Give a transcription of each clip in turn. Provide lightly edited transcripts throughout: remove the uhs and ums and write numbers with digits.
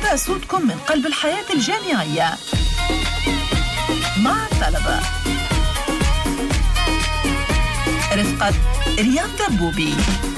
هذا صوتكم من قلب الحياة الجامعية مع الطلبة، رفقة رياض دبوبي.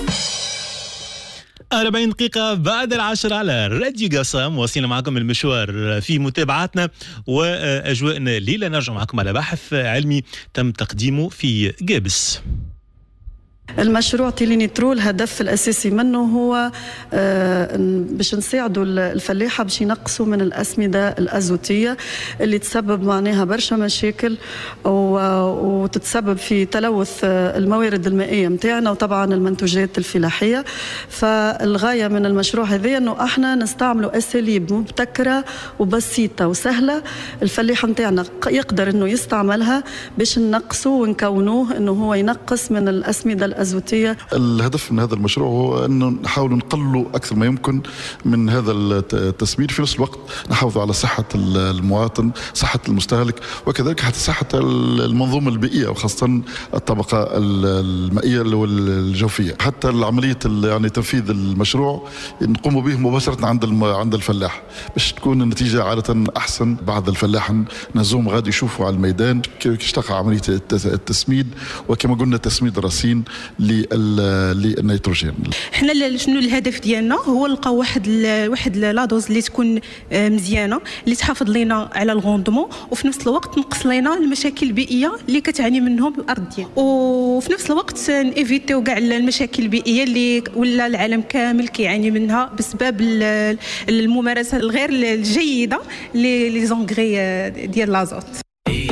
40 دقيقة بعد 10 على راديو قسم، واصلين معكم المشوار في متابعتنا وأجواءنا الليلة. نرجع معكم على بحث علمي تم تقديمه في قابس. المشروع تيلينيترو الهدف الأساسي منه هو باش نساعدوا الفلاحة باش ينقصوا من الأسمدة الأزوتية اللي تسبب معناها برشا مشاكل وتتسبب في تلوث الموارد المائية متاعنا وطبعا المنتوجات الفلاحية. فالغاية من المشروع هذا أنه احنا نستعملوا أساليب مبتكرة وبسيطة وسهلة الفلاح متاعنا يقدر أنه يستعملها باش ننقصوا ونكونوه أنه هو ينقص من الأسمدة الأزوتية. الهدف من هذا المشروع هو أنه نحاول نقلل أكثر ما يمكن من هذا التسميد، في نفس الوقت نحافظ على صحة المواطن، صحة المستهلك، وكذلك حتى صحة المنظومة البيئية وخاصة الطبقة المائية والجوفية. حتى عملية يعني تنفيذ المشروع نقوم به مباشرة عند الفلاح باش تكون النتيجة عادة أحسن. بعض الفلاح نزوم غادي يشوفوا على الميدان كيفاش تقع عملية التسميد، وكما قلنا تسميد الرصين للنيتروجين. حنا شنو الهدف ديالنا هو نلقاو واحد لادوز اللي تكون مزيانه اللي تحافظ لنا على الغوندمون وفي نفس الوقت تنقص لنا المشاكل البيئيه اللي كتعاني منهم الارض ديالنا، وفي نفس الوقت نيفيتيو كاع المشاكل البيئيه اللي ولا العالم كامل كيعاني منها بسبب الممارسه الغير الجيده لي زونغري ديال لازوت.